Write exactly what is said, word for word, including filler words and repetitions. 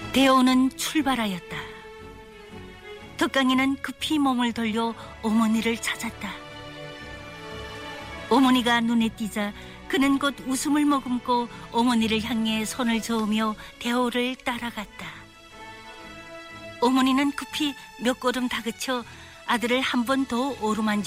대호는 출발하였다. 덕강이는 급히 몸을 돌려 어머니를 찾았다. 어머니가 눈에 띄자 그는 곧 웃음을 머금고 어머니를 향해 손을 저으며 대호를 따라갔다. 어머니는 급히 몇 걸음 다그쳐 아들을 한 번 더 어루만져